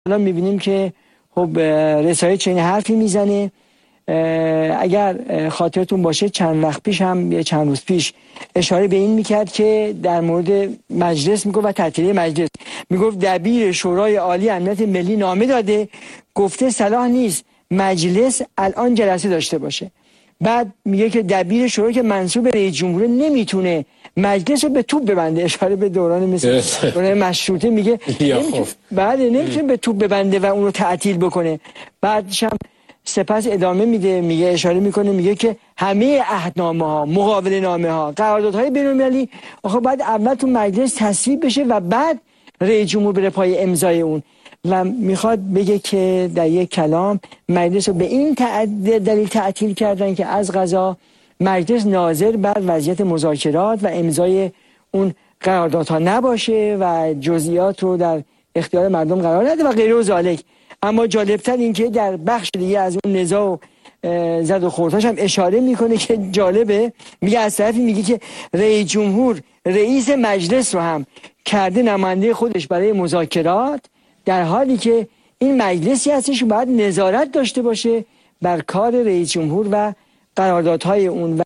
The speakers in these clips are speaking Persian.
الان میبینیم که خب رسائل چنین حرفی میزنه. اگر خاطرتون باشه چند وقت پیش هم یا چند روز پیش اشاره به این میکرد که در مورد مجلس میگفت و تعطیلی مجلس میگفت دبیر شورای عالی امنیت ملی نامه داده گفته صلاح نیست مجلس الان جلسه داشته باشه. بعد میگه که دبیر شورای که منصوب به رئیس جمهور نمیتونه مجلس رو به توپ ببنده، اشاره به دوران مثل دوران مشروطه میگه نمیتونه به توپ ببنده و اون رو تعطیل بکنه. بعدش هم سپس ادامه میده، میگه اشاره میکنه میگه که همه عهدنامه ها، مقابله نامه ها، قراردادهای بین‌المللی آخه بعد اول تو مجلس تصویب بشه و بعد رئیس جمهور بره پای امضای اون. و میخواد بگه که در یک کلام مجلس رو به این دلیل تعطیل کردن که از قضا مجلس ناظر بر وضعیت مذاکرات و امضای اون قراردادها نباشه و جزئیات رو در اختیار مردم قرار نده و غیره و ذالک. اما جالبتر این که در بخش دیگه از اون نزاع و زد و خوردهاش هم اشاره میکنه که جالبه، میگه از طرفی میگه که رئیس جمهور رئیس مجلس رو هم کرده نماینده خودش برای مذاکرات، در حالی که این مجلسی هستش که باید نظارت داشته باشه بر کار رئیس جمهور و قراردادهای اون.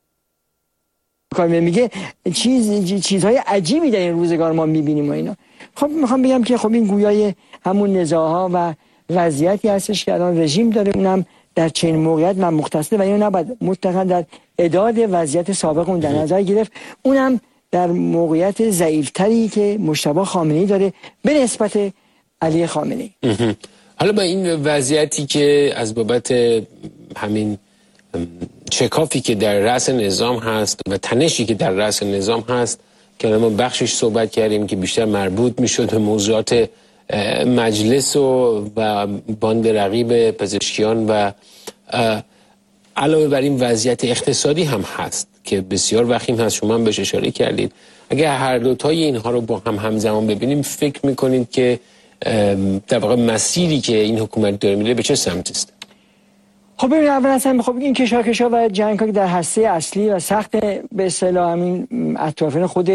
و میگه چیزهای عجیبی در این روزگار ما میبینیم و اینا. خب میخوام بگم که خب این گویای همون نزاعها و وضعیتی هستش که الان رژیم داره، اونم در چنین موقعیت من مختصه و اینو نباید مطلقاً در اعداد وضعیت سابق اون در نظر گرفت، اونم در موقعیت ضعیف‌تری که مجتبی خامنه‌ای داره به نسبت علی خامنه‌ای. حالا با این وضعیتی که از بابت همین چکافی که در رأس نظام هست و تنشی که در رأس نظام هست که ما بخشش صحبت کردیم که بیشتر مربوط میشد به موضوعات مجلس و باند رقیب پزشکیان و علاوه بر این وضعیت اقتصادی هم هست که بسیار وخیم هست، شما هم بهش اشاره کردید. اگر هر دوتای اینها رو با هم همزمان ببینیم فکر میکنید که در واقع مسیری که این حکومت داره میره به چه سمت است؟ خب ببینید اول اصلا خب این کشاکشا و جنگ‌ها که در هسته اصلی و سخت به اصطلاح همین اطرافیان خود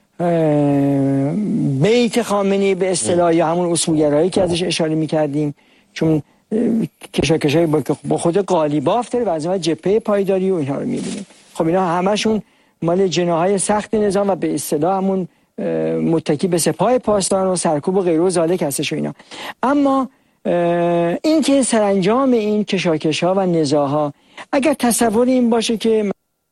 بیت خامنه‌ای به اصطلاح یا همون اصولگرایی که ازش اشاره می‌کردیم، چون کشاکشای با خود قالیباف داره و از اون جبهه پایداری و اینها رو می‌بینیم. خب اینا همشون مال جناح‌های سخت نظام و به اصطلاح همون متکی به سپاه پاسداران و سرکوب و غیره و ذالک هستش و اینا. اما این که سرانجام این کشاکش‌ها و نزاع‌ها اگر تصور این باشه که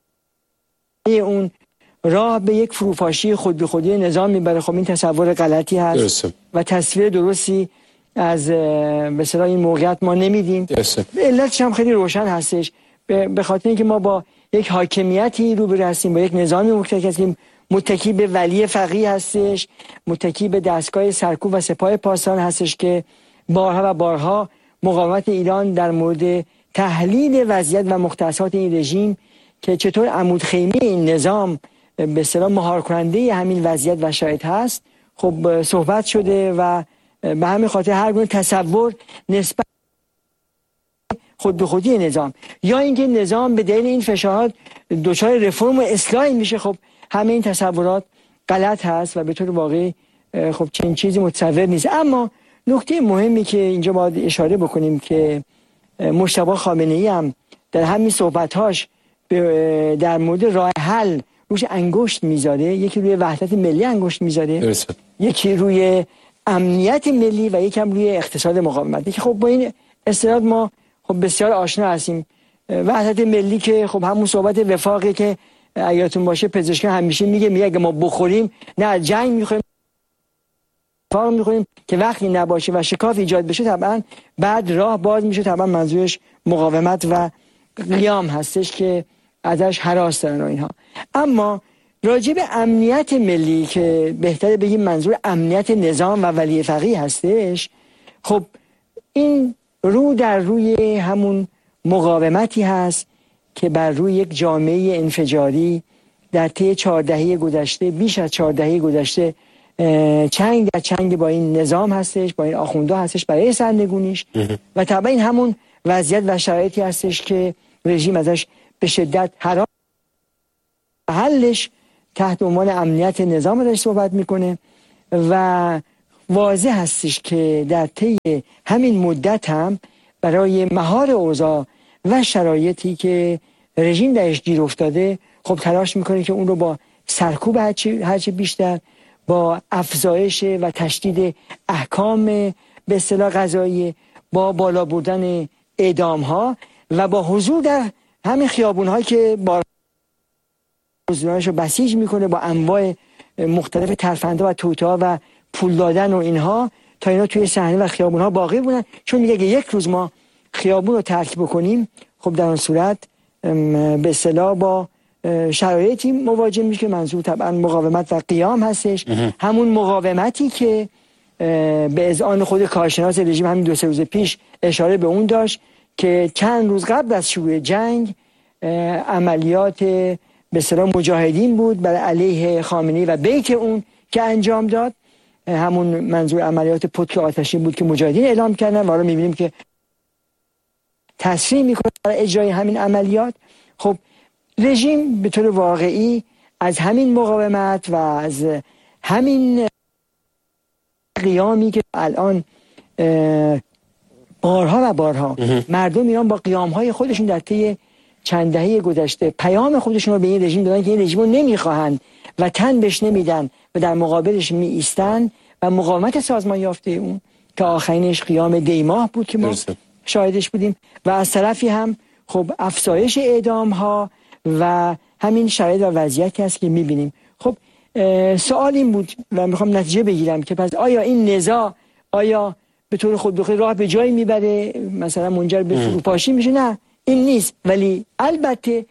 اون راه به یک فروپاشی خود به خودی نظام میبره، خب این تصور غلطی هست و تصویر درستی از به اصطلاح این موقعیت ما نمیدیم. علتش هم خیلی روشن هستش، به خاطر اینکه ما با یک حاکمیتی روبرو هستیم، با یک نظامی متکی به ولی فقیه هستش، متکی به دستگاه سرکوب و سپاه پاسداران هستش که بارها و بارها مقاومت ایران در مورد تحلیل وضعیت و مختصات این رژیم که چطور عمودخیمه این نظام به اصطلاح مهار کننده همین وضعیت و شرایط هست خب صحبت شده و به همین خاطر هر گونه تصور نسبت خود به خودی نظام یا اینکه نظام به دلیل این فشارات دچار رفرم و اصلاح میشه، خب همه این تصورات غلط هست و به طور واقعی خب چنین چیزی متصور نیست. اما نکته مهمی که اینجا باید اشاره بکنیم که مجتبی خامنه‌ای هم در همین صحبت‌هاش در مورد راه حل روش انگشت میذاره، یکی روی وحدت ملی انگشت میذاره، یکی روی امنیت ملی و یکم روی اقتصاد مقاومت که خب با این اصطلاحات ما خب بسیار آشنا هستیم. وحدت ملی که خب همون صحبت وفاقی که اگرتون باشه پزشکان همیشه میگه اگه ما بخوریم نه جنگ میخوریم وفاق میخوریم که وقتی نباشه و شکاف ایجاد بشه طبعا بعد راه باز میشه، طبعا منظورش مقاومت و قیام هستش که ازش هراس دارن و اینها. اما راجع به امنیت ملی که بهتره بگیم منظور امنیت نظام و ولی فقیه هستش، خب این رو در روی همون مقاومتی هست که بر روی یک جامعه انفجاری در طی 4 دهه گذشته، بیش از 4 دهه گذشته چنگ در چنگ با این نظام هستش، با این آخونده هستش برای سرنگونیش و طبعا این همون وضعیت و شرایطی هستش که رژیم ازش به شدت حرام حلش تحت عنوان امنیت نظام ازش صحبت میکنه و واضح هستش که در طی همین مدت هم برای مهار اوضاع و شرایطی که رژیم درش گیر افتاده خب تلاش میکنه که اون رو با سرکوب هرچه بیشتر، با افزایش و تشدید احکام به اصطلاح قضایی، با بالا بردن اعدام ها و با حضور در همین خیابون هایی که با حضورانش رو بسیج میکنه با انواع مختلف ترفنده و توطئه و پول دادن و اینها، تا اینا توی صحنه و خیابون ها باقی بودن. چون میگه یک روز ما خیابون رو ترک بکنیم، خب در اون صورت به اصطلاح با شرایطی مواجه میشه که منظور طبعا مقاومت و قیام هستش. همون مقاومتی که به اذعان خود کارشناس رژیم همین 2-3 روز پیش اشاره به اون داشت که چند روز قبل از شروع جنگ عملیات به اصطلاح مجاهدین بود برای علیه خامنه‌ای و بیت اون که انجام داد. همون منظور عملیات پتک آتشین بود که مجاهدین اعلام کردن و الان می‌بینیم که تسریع میکنه برای اجرای همین عملیات. خب رژیم به طور واقعی از همین مقاومت و از همین قیامی که الان بارها مردم ایران با قیام‌های خودشون در طی چند دهه گذشته پیام خودشون رو به این رژیم دادن که این رژیم رو نمیخواهند و تن بهش نمیدن و در مقابلش می ایستن و مقاومت سازمان یافته اون که آخرینش قیام دیماه بود که ما شاهدش بودیم و از طرفی هم خب افزایش اعدام ها و همین شرایط و وضعیتی هست که میبینیم. خب سوال این بود و میخوام نتیجه بگیرم که پس آیا این نزاع آیا به طور خود بخواد راه به جایی میبره، مثلا منجر به فروپاشی میشه؟ نه، این نیست. ولی البته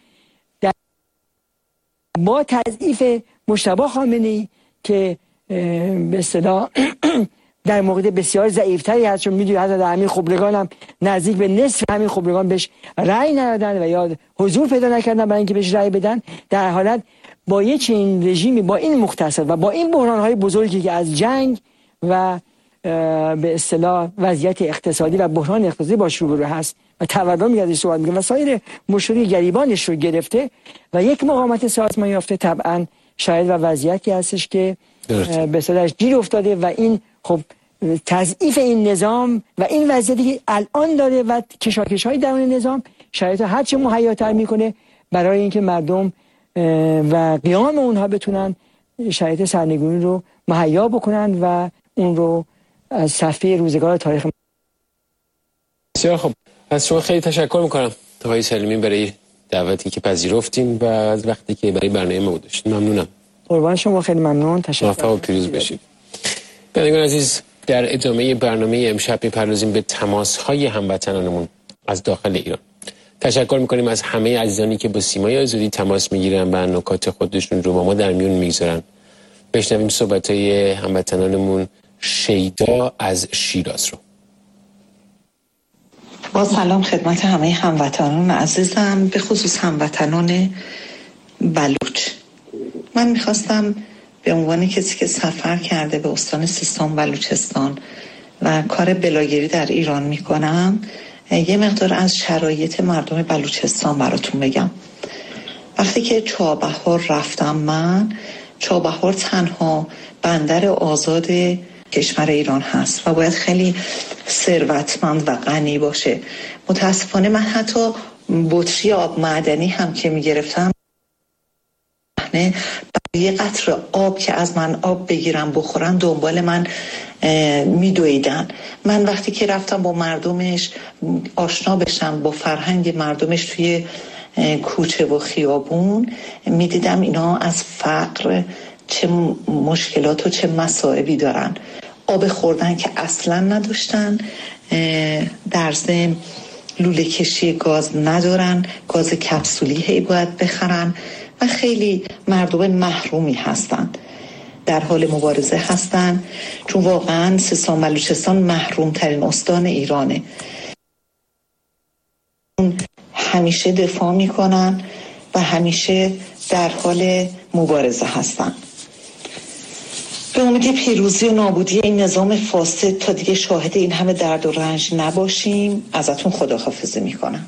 با تضعیف مجتبی خامنه‌ای که به اصطلاح در موقع بسیار ضعیفتری هست، چون میدونی حتی در همین خبرگان هم نزدیک به نصف همین خبرگان بهش رأی ندادن و یا حضور پیدا نکردن برای اینکه بهش رأی بدن. در حالت با یه چنین رژیمی با این مختصر و با این بحران‌های بزرگی که از جنگ و به اصطلاح وضعیت اقتصادی و بحران اقتصادی باش روبرو هست و تورم میاد صحبت میگه و سایر مشکل گریبانش رو گرفته و یک مقاومت سازمان یافته، طبعا شاید و وضعیتی هستش که به اصطلاح گیر افتاده و این خب تضعیف این نظام و این وضعیتی که الان داره و کشاکش‌های درون نظام شاید هر چه مهیاتر میکنه برای اینکه مردم و قیام اونها بتونن شاید سرنگونی رو مهیا بکنن و اون رو از صفحه روزگار تاریخ. بسیار خب، از شما خیلی تشکر میکنم آقای سلیمی برای دعوتی که پذیرفتیم و از وقتی که برای برنامه ما گذاشتین. ممنونم. قربان شما، خیلی ممنون. تشکر. موفق و پیروز باشید. بینندگان عزیز، در ادامه برنامه امشب می‌پردازیم به تماس‌های هموطنانمون از داخل ایران. تشکر می‌کنیم از همه عزیزانی که با سیمای آزادی تماس می‌گیرن و نکات خودشون رو با ما در میون می‌گذارن. بشنویم صحبت‌های هموطنانمون شیدا از شیراز رو. با سلام خدمت همه هموطنان عزیزم، به خصوص هموطنان بلوچ. من میخواستم به عنوان کسی که سفر کرده به استان سیستان بلوچستان و کار بلاگری در ایران میکنم یه مقدار از شرایط مردم بلوچستان براتون بگم. وقتی که چابهار رفتم، من چابهار تنها بندر آزاد کشور ایران هست و باید خیلی ثروتمند و غنی باشه. متاسفانه من حتی بطری آب معدنی هم که میگرفتم برای یه قطره آب که از من آب بگیرم بخورن دنبال من میدویدن. من وقتی که رفتم با مردمش آشنا بشم، با فرهنگ مردمش توی کوچه و خیابون، میدیدم اینا از فقر چه مشکلات و چه مصائبی دارن. آب خوردن که اصلا نداشتن، در ضمن لوله کشی گاز ندارن، گاز کپسولی هی باید بخرن و خیلی مردم محرومی هستن، در حال مبارزه هستن، چون واقعا سیستان بلوچستان محروم ترین استان ایرانه. همیشه دفاع میکنن و همیشه در حال مبارزه هستن. به امید پیروزی و نابودی این نظام فاسد تا دیگه شاهد این همه درد و رنج نباشیم، ازتون خداحافظی میکنم.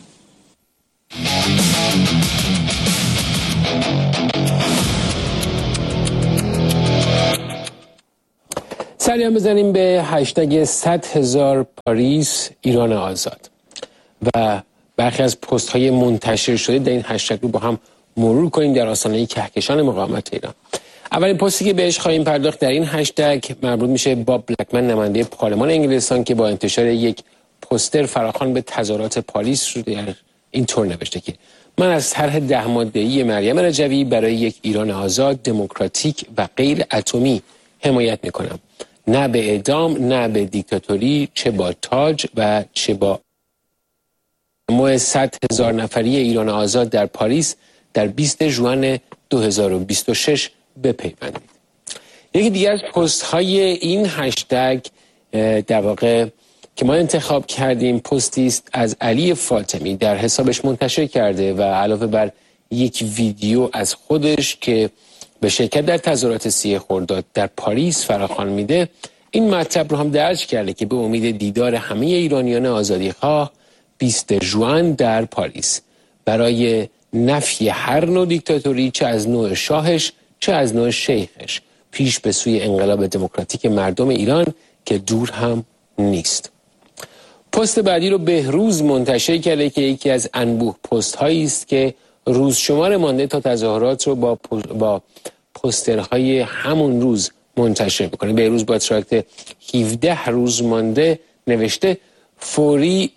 سری هم بزنیم به هشتگ 100,000 پاریس ایران آزاد و برخی از پست های منتشر شده در این هشتگ رو با هم مرور کنیم در آستانه کهکشان مقاومت ایران. اولین پستی که بهش خواهیم پرداخت در این هشتگ مربوط میشه باب بلکمن، نماینده پارلمان انگلستان، که با انتشار یک پوستر فراخوان به تظاهرات پاریس رو در این طور نوشته که من از طرح 10 ماده‌ای مریم رجوی برای یک ایران آزاد، دموکراتیک و غیر اتمی حمایت میکنم. نه به اعدام، نه به دیکتاتوری، چه با تاج و چه با مو 100,000 نفری ایران آزاد در پاریس در 20 ژوئن 2026 بپیوندید. یکی دیگر از پست های این هشتگ در واقع که ما انتخاب کردیم پستی است از علی فاطمی، در حسابش منتشر کرده و علاوه بر یک ویدیو از خودش که به شرکت در تظاهرات 30 خرداد در پاریس فراخوان میده، این مطلب رو هم درج کرده که به امید دیدار همه ایرانیان آزادیخواه 20 ژوئن در پاریس برای نفی هر نوع دیکتاتوری، چه از نوع شاهش چه از نوع شیخش، پیش به سوی انقلاب دموکراتیک مردم ایران که دور هم نیست. پست بعدی رو بهروز منتشر کرده که یکی از انبوه پست هایی است که روز شمار مانده تا تظاهرات رو با پوسترهای همون روز منتشر میکنه. بهروز با تراکت 17 روز مانده نوشته فوری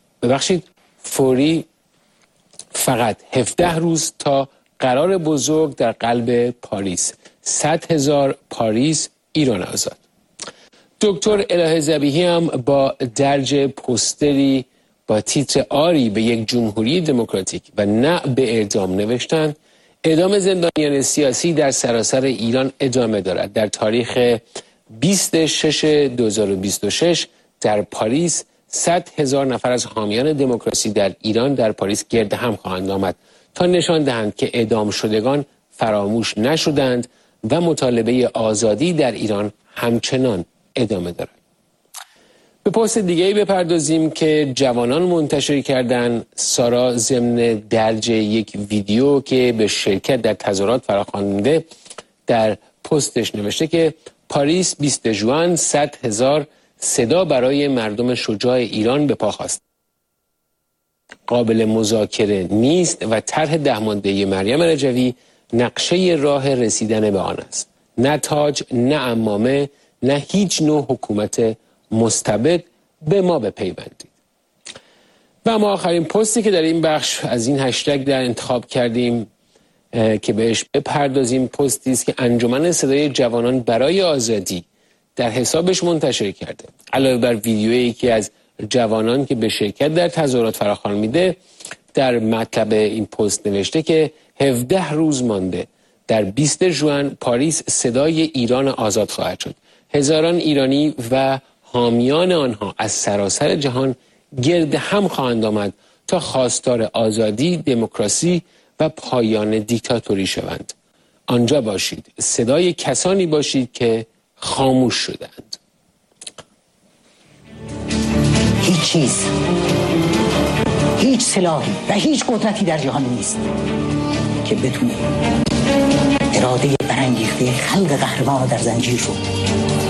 فقط 17 روز تا قرار بزرگ در قلب پاریس، 100,000 پاریس ایران آزاد. دکتر اله ذبیحی هم با درج پوستری با تیتر آری به یک جمهوری دموکراتیک و نه به اعدام نوشتند. اعدام زندانیان سیاسی در سراسر ایران ادامه دارد. در تاریخ 20/6/2026 در پاریس 100,000 نفر از حامیان دموکراسی در ایران در پاریس گرد هم خواهند آمد تا نشان دهند که اعدام شدگان فراموش نشدند و مطالبه آزادی در ایران همچنان ادامه دارد. به پست دیگه‌ای بپردازیم که جوانان منتشر کردن. سارا ضمن درج یک ویدیو که به شرکت در تظاهرات فراخوانده در پستش نوشته که پاریس 20 ژوئن 100,000 صدا برای مردم شجاع ایران به پا خواست. قابل مذاکره نیست و طرح 10 ماده‌ای مریم رجوی نقشه راه رسیدن به آن است. نه تاج، نه عمامه، نه هیچ نوع حکومت مستبد به ما بپیوندید. و اما آخرین پستی که در این بخش از این هشتگ در انتخاب کردیم که بهش بپردازیم پستی است که انجمن صدای جوانان برای آزادی در حسابش منتشر کرده. علاوه بر ویدیویی که از جوانان که به شرکت در تظاهرات فراخوان میده، در مطلب این پست نوشته که 17 روز مانده در 20 ژوئن پاریس صدای ایران آزاد خواهد شد. هزاران ایرانی و حامیان آنها از سراسر جهان گرد هم خواهند آمد تا خواستار آزادی، دموکراسی و پایان دیکتاتوری شوند. آنجا باشید، صدای کسانی باشید که خاموش شدند. هیچ چیز، هیچ سلاحی و هیچ قدرتی در جهان نیست که بتونه اراده برانگیخته خلق قهرمان در زنجیر رو